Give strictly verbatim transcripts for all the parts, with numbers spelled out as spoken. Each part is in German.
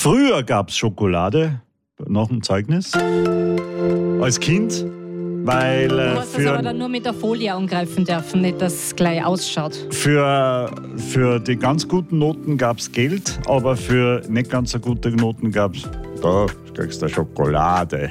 Früher gab es Schokolade nach dem Zeugnis als Kind, weil Du äh, hast das aber für, dann nur mit der Folie angreifen dürfen, nicht dass es gleich ausschaut. für, für die ganz guten Noten gab es Geld, aber für nicht ganz so gute Noten gab es, da kriegst du Schokolade.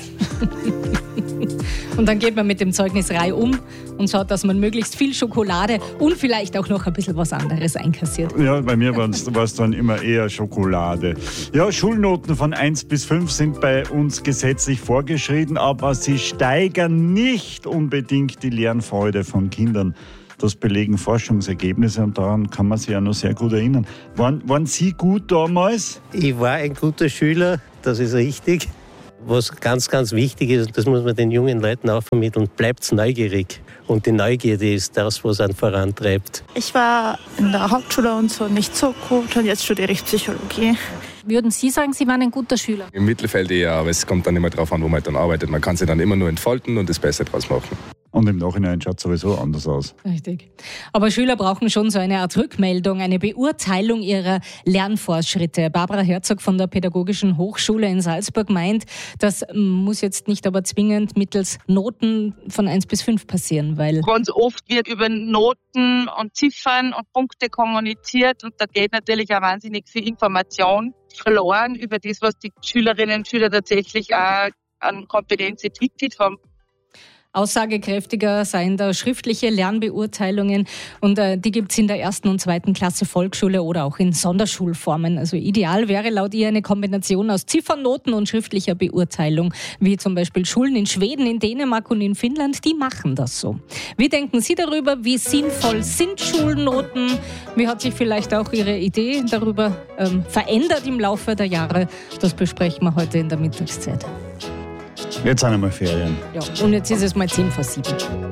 Und dann geht man mit dem Zeugnis reihum und schaut, dass man möglichst viel Schokolade und vielleicht auch noch ein bisschen was anderes einkassiert. Ja, bei mir war es dann immer eher Schokolade. Ja, Schulnoten von eins bis fünf sind bei uns gesetzlich vorgeschrieben, aber sie steigern nicht unbedingt die Lernfreude von Kindern. Das belegen Forschungsergebnisse und daran kann man sich ja noch sehr gut erinnern. Waren, waren Sie gut damals? Ich war ein guter Schüler, das ist richtig. Was ganz, ganz wichtig ist, und das muss man den jungen Leuten auch vermitteln, bleibt neugierig. Und die Neugierde ist das, was einen vorantreibt. Ich war in der Hauptschule und so nicht so gut und jetzt studiere ich Psychologie. Würden Sie sagen, Sie waren ein guter Schüler? Im Mittelfeld eher, aber es kommt dann immer darauf an, wo man halt dann arbeitet. Man kann sich dann immer nur entfalten und das Beste draus machen. Und im Nachhinein schaut es sowieso anders aus. Richtig. Aber Schüler brauchen schon so eine Art Rückmeldung, eine Beurteilung ihrer Lernfortschritte. Barbara Herzog von der Pädagogischen Hochschule in Salzburg meint, das muss jetzt nicht aber zwingend mittels Noten von eins bis fünf passieren, weil Ganz oft wird über Noten und Ziffern und Punkte kommuniziert und da geht natürlich auch wahnsinnig viel Information verloren über das, was die Schülerinnen und Schüler tatsächlich auch an Kompetenz entwickelt haben. Aussagekräftiger seien da schriftliche Lernbeurteilungen und äh, die gibt es in der ersten und zweiten Klasse Volksschule oder auch in Sonderschulformen. Also ideal wäre laut ihr eine Kombination aus Ziffernnoten und schriftlicher Beurteilung, wie zum Beispiel Schulen in Schweden, in Dänemark und in Finnland, die machen das so. Wie denken Sie darüber? Wie sinnvoll sind Schulnoten? Wie hat sich vielleicht auch Ihre Idee darüber ähm, verändert im Laufe der Jahre? Das besprechen wir heute in der Mittagszeit. Jetzt sind einmal Ferien. Ja, und jetzt ist es mal zehn vor sieben.